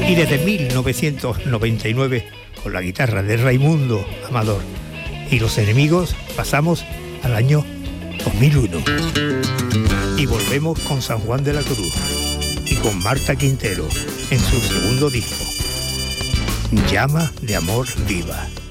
Y desde 1999, con la guitarra de Raimundo Amador y Los Enemigos, pasamos al año 2001. Y volvemos con San Juan de la Cruz y con Marta Quintero en su segundo disco, Llama de Amor Viva.